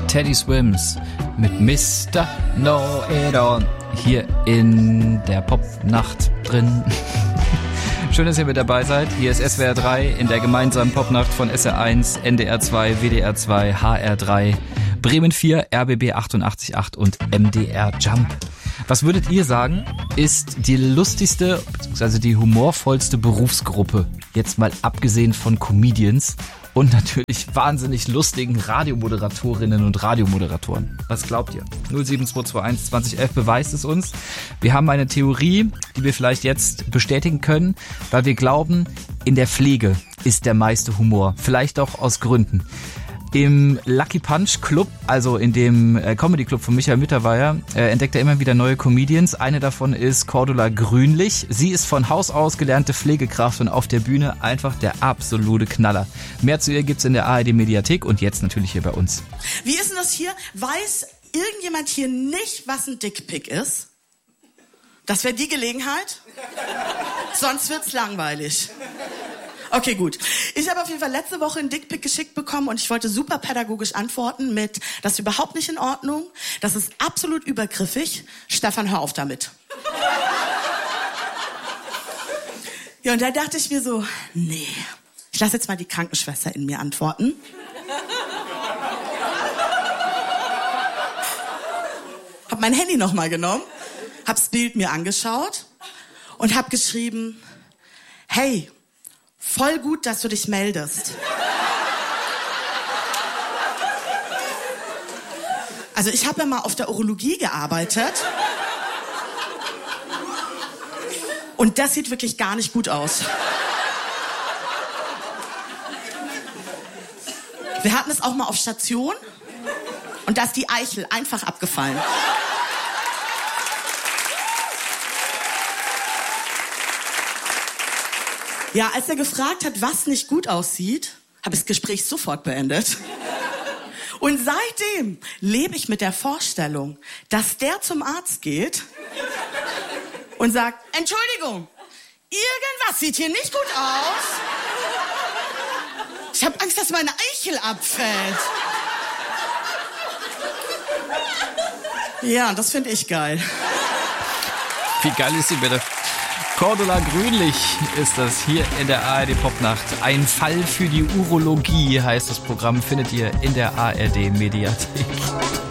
Teddy Swims mit Mr. Know It All hier in der Popnacht drin. Schön, dass ihr mit dabei seid. Hier ist SWR 3 in der gemeinsamen Popnacht von SR1, NDR 2, WDR 2, HR 3, Bremen 4, RBB 88.8 und MDR Jump. Was würdet ihr sagen, ist die lustigste bzw. die humorvollste Berufsgruppe, jetzt mal abgesehen von Comedians und natürlich wahnsinnig lustigen Radiomoderatorinnen und Radiomoderatoren? Was glaubt ihr? 07221 2011 beweist es uns. Wir haben eine Theorie, die wir vielleicht jetzt bestätigen können, weil wir glauben, in der Pflege ist der meiste Humor. Vielleicht auch aus Gründen. Im Lucky Punch Club, also in dem Comedy Club von Michael Mittermeier, entdeckt er immer wieder neue Comedians. Eine davon ist Cordula Grünlich. Sie ist von Haus aus gelernte Pflegekraft und auf der Bühne einfach der absolute Knaller. Mehr zu ihr gibt's in der ARD Mediathek und jetzt natürlich hier bei uns. Wie ist denn das hier? Weiß irgendjemand hier nicht, was ein Dickpick ist? Das wäre die Gelegenheit? Sonst wird's langweilig. Okay, gut. Ich habe auf jeden Fall letzte Woche einen Dickpick geschickt bekommen und ich wollte super pädagogisch antworten mit, das ist überhaupt nicht in Ordnung, das ist absolut übergriffig. Stefan, hör auf damit. Ja, und da dachte ich mir so, nee, ich lasse jetzt mal die Krankenschwester in mir antworten. Hab mein Handy nochmal genommen, hab's Bild mir angeschaut und hab geschrieben, hey, voll gut, dass du dich meldest. Also ich habe ja mal auf der Urologie gearbeitet. Und das sieht wirklich gar nicht gut aus. Wir hatten es auch mal auf Station. Und da ist die Eichel einfach abgefallen. Ja, als er gefragt hat, was nicht gut aussieht, habe ich das Gespräch sofort beendet. Und seitdem lebe ich mit der Vorstellung, dass der zum Arzt geht und sagt, Entschuldigung, irgendwas sieht hier nicht gut aus. Ich habe Angst, dass meine Eichel abfällt. Ja, das finde ich geil. Wie geil ist sie bitte? Cordula Grünlich ist das hier in der ARD Popnacht. Ein Fall für die Urologie heißt das Programm, findet ihr in der ARD Mediathek.